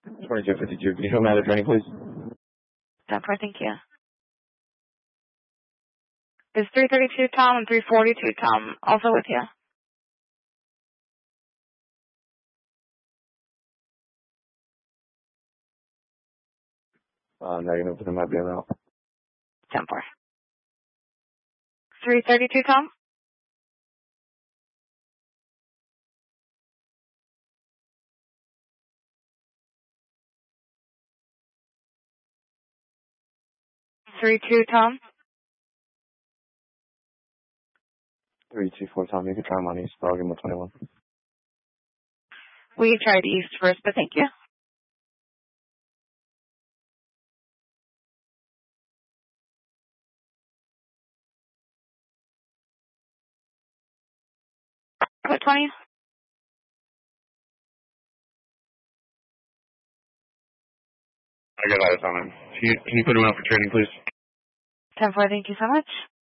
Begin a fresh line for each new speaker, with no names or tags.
2252. Can you show me the training, please?
10-4, thank you. Is 332 Tom and 342 Tom also with you?
Negative, but it might be a route.
10-4. 332 Tom? Three two Tom?
324 Tom, you can try him on east, but I'll give him a 21.
We tried east first, but thank you. What, 20?
I got that on him. Can you put him out for training, please?
10-4, thank you so much.